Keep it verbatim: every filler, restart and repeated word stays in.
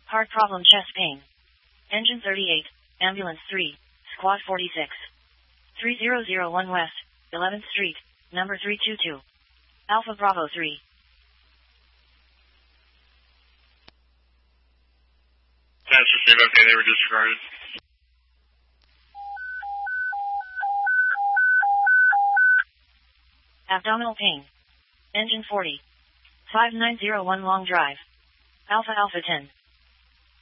Heart problem, chest pain. Engine thirty-eight, ambulance three, squad forty-six. three zero zero one West, eleventh Street, number three two two. Alpha Bravo three. That's the same, okay, they were disregarded. Abdominal pain. Engine forty. five nine zero one Long Drive. Alpha Alpha ten.